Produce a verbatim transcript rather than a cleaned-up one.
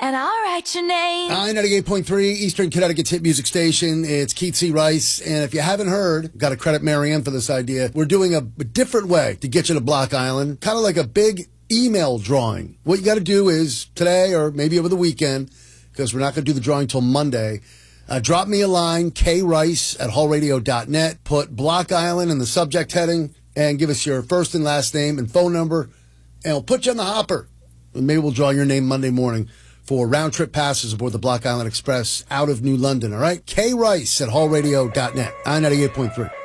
and I'll write your name. I ninety-eight point three Eastern Connecticut's hit music station. It's Keith C. Rice. And if you haven't heard, got to credit Marianne for this idea. We're doing a, a different way to get you to Block Island, kind of like a big email drawing. What you got to do is today or maybe over the weekend, because we're not going to do the drawing till Monday, uh, drop me a line, krice at hall radio dot net, put Block Island in the subject heading, and give us your first and last name and phone number, and we'll put you in the hopper. And maybe we'll draw your name Monday morning for round-trip passes aboard the Block Island Express out of New London, all right? krice at hall radio dot net, I ninety-eight point three.